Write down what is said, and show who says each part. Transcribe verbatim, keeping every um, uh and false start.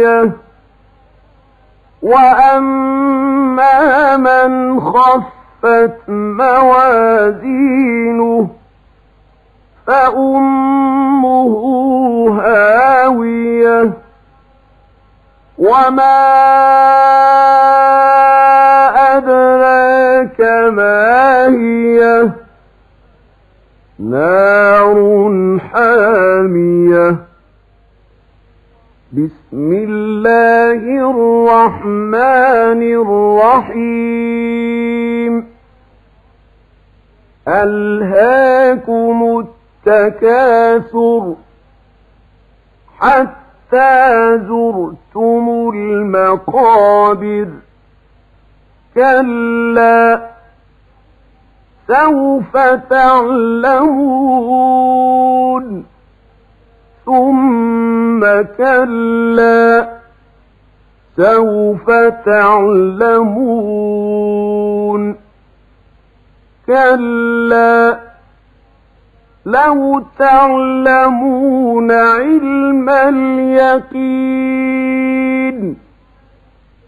Speaker 1: حامية وأما من خفت موازينه فأمه هاوية وما أدراك ما هي نار حامية بسم الله الرحمن الرحيم ألهاكم التكاثر حتى زرتم المقابر كلا سوف تعلمون ثم كلا سوف تعلمون كلا لو تعلمون علم اليقين